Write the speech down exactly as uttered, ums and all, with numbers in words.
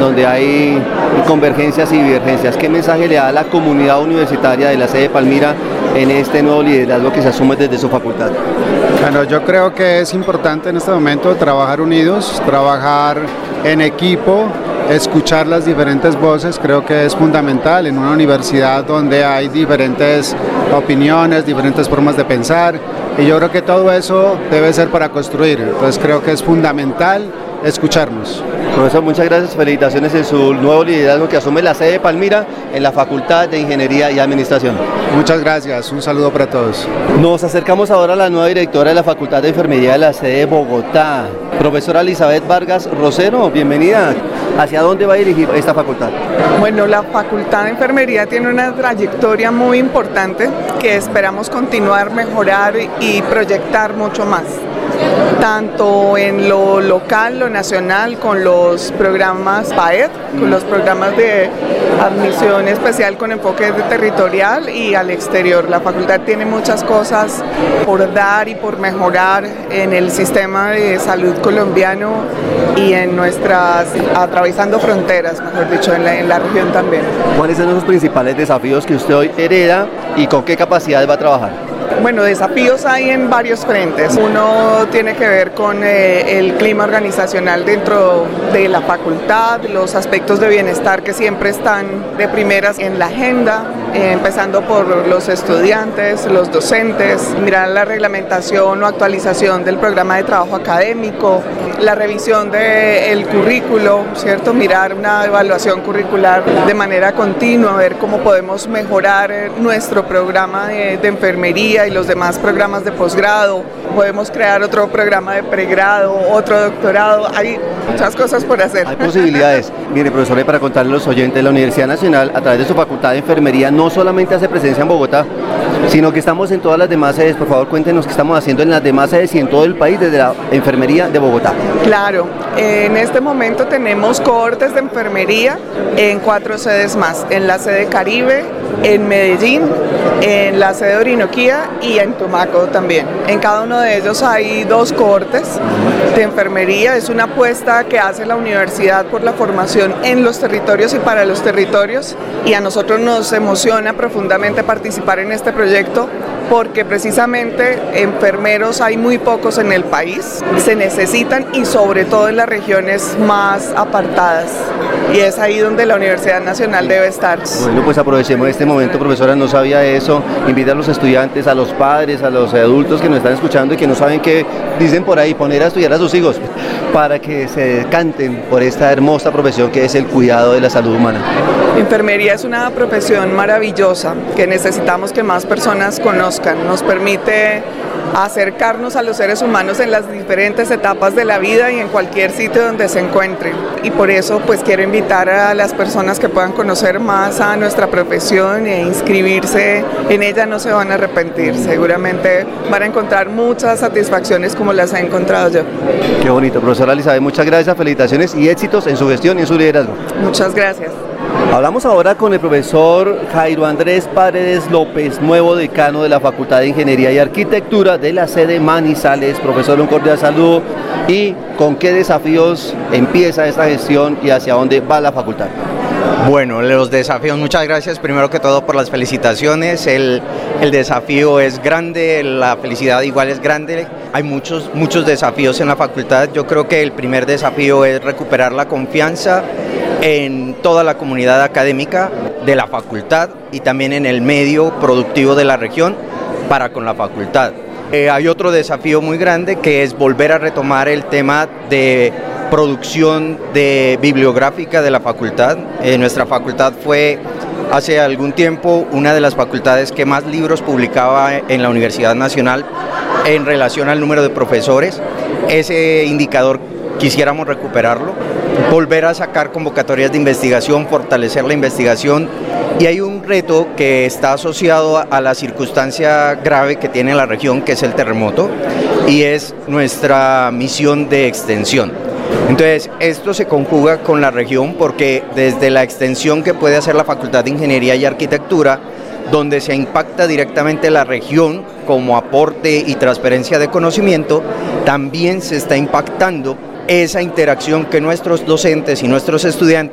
donde hay convergencias y divergencias. ¿Qué mensaje le da a la comunidad universitaria de la sede de Palmira en este nuevo liderazgo que se asume desde su facultad? Bueno, yo creo que es importante en este momento trabajar unidos, trabajar en equipo, escuchar las diferentes voces. Creo que es fundamental en una universidad donde hay diferentes opiniones, diferentes formas de pensar, y yo creo que todo eso debe ser para construir. Entonces creo que es fundamental escucharnos. Profesor, muchas gracias, felicitaciones en su nuevo liderazgo que asume la sede de Palmira en la Facultad de Ingeniería y Administración. Muchas gracias, un saludo para todos. Nos acercamos ahora a la nueva directora de la Facultad de Enfermería de la sede de Bogotá, profesora Elizabeth Vargas Rosero, bienvenida. ¿Hacia dónde va a dirigir esta facultad? Bueno, la Facultad de Enfermería tiene una trayectoria muy importante que esperamos continuar, mejorar y proyectar mucho más, tanto en lo local, lo nacional, con los programas P A E D, con los programas de admisión especial con enfoque territorial, y al exterior. La facultad tiene muchas cosas por dar y por mejorar en el sistema de salud colombiano y en nuestras, atravesando fronteras, mejor dicho, en la, en la región también. ¿Cuáles son los principales desafíos que usted hoy hereda y con qué capacidades va a trabajar? Bueno, desafíos hay en varios frentes. Uno tiene que ver con eh, el clima organizacional dentro de la facultad, los aspectos de bienestar que siempre están de primeras en la agenda, eh, empezando por los estudiantes, los docentes, mirar la reglamentación o actualización del programa de trabajo académico, la revisión del currículo, ¿cierto? Mirar una evaluación curricular de manera continua, ver cómo podemos mejorar nuestro programa de, de enfermería y los demás programas de posgrado. Podemos crear otro programa de pregrado, otro doctorado. Hay muchas cosas por hacer. Hay posibilidades. Mire, profesor, y para contarle a los oyentes, la Universidad Nacional, a través de su Facultad de Enfermería, no solamente hace presencia en Bogotá, sino que estamos en todas las demás sedes. Por favor, cuéntenos qué estamos haciendo en las demás sedes y en todo el país desde la Enfermería de Bogotá. Claro, en este momento tenemos cohortes de enfermería en cuatro sedes más, en la sede Caribe, en Medellín, en la sede Orinoquía y en Tumaco también. En cada uno de ellos hay dos cohortes de enfermería. Es una apuesta que hace la universidad por la formación en los territorios y para los territorios, y a nosotros nos emociona profundamente participar en este proyecto porque precisamente enfermeros hay muy pocos en el país, se necesitan, y sobre todo en las regiones más apartadas, y es ahí donde la Universidad Nacional debe estar. Bueno, pues aprovechemos este momento, profesora, no sabía eso, invita a los estudiantes, a los padres, a los adultos que nos están escuchando y que no saben qué dicen por ahí, poner a estudiar a sus hijos para que se decanten por esta hermosa profesión que es el cuidado de la salud humana. Enfermería es una profesión maravillosa que necesitamos que más personas conozcan. Nos permite acercarnos a los seres humanos en las diferentes etapas de la vida y en cualquier sitio donde se encuentren. Y por eso pues quiero invitar a las personas que puedan conocer más a nuestra profesión e inscribirse en ella. No se van a arrepentir, seguramente van a encontrar muchas satisfacciones como las he encontrado yo. Qué bonito, profesora Elizabeth, muchas gracias, felicitaciones y éxitos en su gestión y en su liderazgo. Muchas gracias. Hablamos ahora con el profesor Jairo Andrés Paredes López, nuevo decano de la Facultad de Ingeniería y Arquitectura de la sede Manizales. Profesor, un cordial saludo. ¿Y con qué desafíos empieza esta gestión y hacia dónde va la facultad? Bueno, los desafíos, muchas gracias primero que todo por las felicitaciones. El, el desafío es grande, la felicidad igual es grande. Hay muchos, muchos desafíos en la facultad. Yo creo que el primer desafío es recuperar la confianza en toda la comunidad académica de la facultad y también en el medio productivo de la región para con la facultad. Eh, hay otro desafío muy grande que es volver a retomar el tema de producción de bibliográfica de la facultad. Eh, nuestra facultad fue hace algún tiempo una de las facultades que más libros publicaba en la Universidad Nacional en relación al número de profesores. Ese indicador quisiéramos recuperarlo, volver a sacar convocatorias de investigación, fortalecer la investigación, y hay un reto que está asociado a la circunstancia grave que tiene la región, que es el terremoto, y es nuestra misión de extensión. Entonces, esto se conjuga con la región porque desde la extensión que puede hacer la Facultad de Ingeniería y Arquitectura, donde se impacta directamente la región como aporte y transferencia de conocimiento, también se está impactando esa interacción que nuestros docentes y nuestros estudiantes